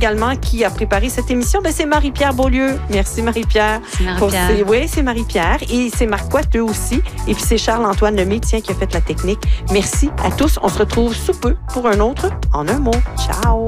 également qui a préparé cette émission, c'est Marie-Pierre Beaulieu. Merci Marie-Pierre. C'est Marie-Pierre. Oui, c'est Marie-Pierre. Et c'est Marc Coiteux aussi. Et puis c'est Charles-Antoine Lemay, qui a fait la technique. Merci à tous. On se retrouve sous peu pour un autre En un mot. Ciao!